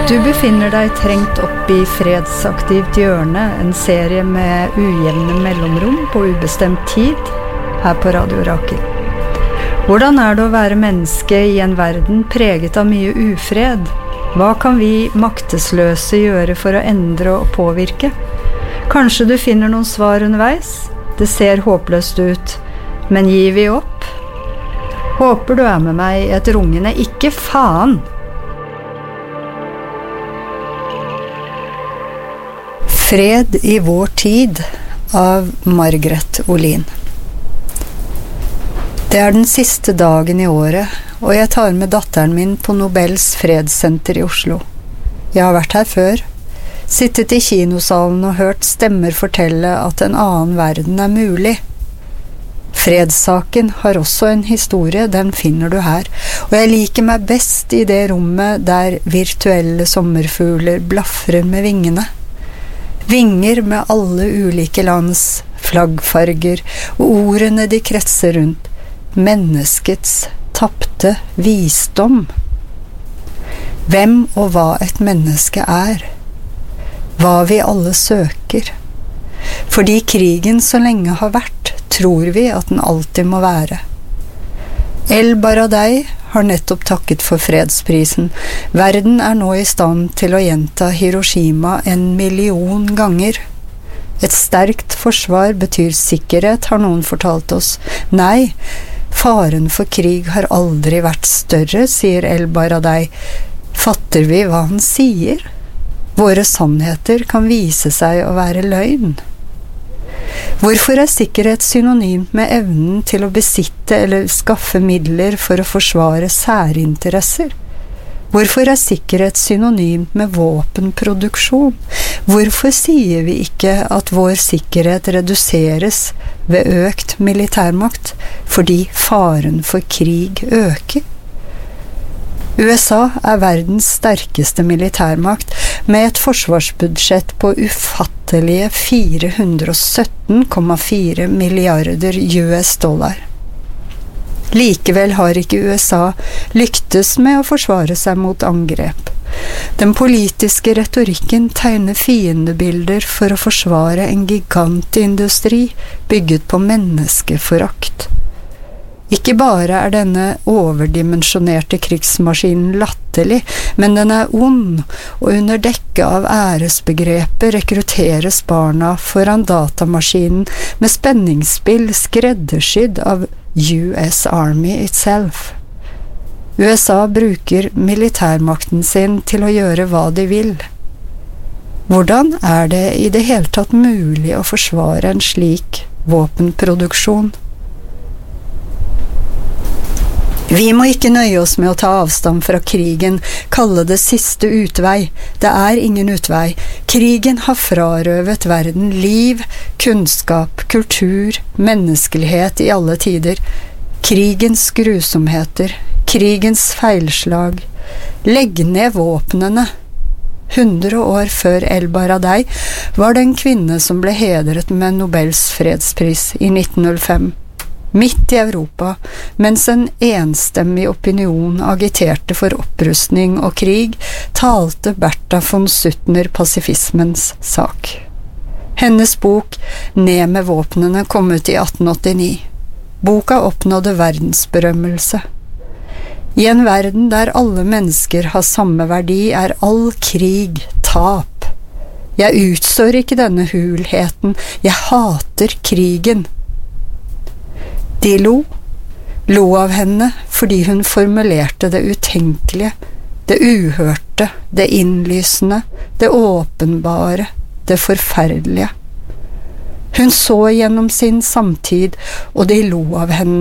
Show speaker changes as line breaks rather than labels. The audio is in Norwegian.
Du befinner deg trengt opp i fredsaktivt hjørne, en serie med ujevne mellomrom på ubestemt tid, her på Radio Rakel. Hvordan det å være menneske i en verden preget av mye ufred? Hva kan vi maktesløse gjøre for å endre og påvirke? Kanskje du finner noen svar underveis? Det ser håpløst ut, men gir vi opp? Håper du med meg i et rungende ikke faen. Fred i vår tid av Margaret Olin. Det den siste dagen i året, og jeg tar med datteren min på Nobels fredssenter i Oslo. Jeg har vært her før, sittet i kinosalen og hørt stemmer fortelle at en annen verden mulig. Fredssaken har også en historie, den finner du her, og jeg liker meg best i det rommet der virtuelle sommerfugler blaffer med vingene. Vinger med alle ulike lands flaggfarger, og ordene de kretser rundt. Menneskets tapte visdom. Hvem og hva et menneske hva vi alle søker. Fordi krigen så lenge har vært, tror vi at den alltid må være. El Baradei har nettopp takket for fredsprisen. Verden nå i stand til å gjenta Hiroshima 1 million ganger. Et sterkt forsvar betyr sikkerhet, har noen fortalt oss. Nei, faren for krig har aldri vært større, sier El Baradei. Fatter vi hva han sier? Våre sannheter kan vise seg å være løgn. Hvorfor sikkerhet synonymt med evnen til å besitte eller skaffe midler for å forsvare særinteresser? Hvorfor sikkerhet synonymt med våpenproduksjon? Hvorfor sier vi ikke at vår sikkerhet reduseres ved økt militærmakt, fordi faren for krig øker? USA verdens sterkeste militærmakt, med et forsvarsbudsjett på ufattelige 417,4 milliarder US-dollar. Likevel har ikke USA lyktes med å forsvare seg mot angrep. Den politiske retorikken tegner fiendebilder for å forsvare en gigantindustri bygget på menneskeforakt. Ikke bare denne overdimensjonerte krigsmaskinen latterlig, men den ond, og under dekke av æresbegrepet rekrutteres barna foran datamaskinen med spenningsspill skreddersydd av US Army itself. USA bruker militærmakten sin til å gjøre hva de vil. Hvordan det i det hele tatt mulig å forsvare en slik våpenproduksjon? Vi må ikke nøye oss med å ta avstand fra krigen, kalle det siste utvei. Det ingen utvei. Krigen har frarøvet verden liv, kunnskap, kultur, menneskelighet i alle tider. Krigens grusomheter, krigens feilslag. Legg ned våpnene. 100 år før El Baradei var det en kvinne som ble hedret med Nobels fredspris i 1905. Midt i Europa, mens en enstemmig opinion agiterte for opprustning og krig, talte Bertha von Suttner pasifismens sak. Hennes bok «Ned med våpnene» kom ut i 1889. Boka oppnådde verdensberømmelse. I en verden der alle mennesker har samme verdi, all krig tap. Jeg utstår ikke denne hulheten, jeg hater krigen. De lo av henne fordi hun formulerte det utenkelige, det uhørte, det innlysende, det åpenbare, det forferdelige. Hun så gjennom sin samtid, og de lo av henne